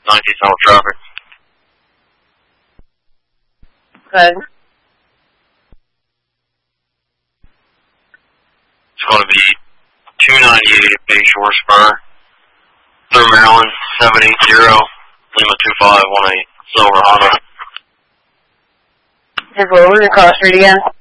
90 traffic. Good. It's going to be 298 base horsepower. Through Maryland, 780, Lima 2518, Silver Honda. Just what was the cost rate again?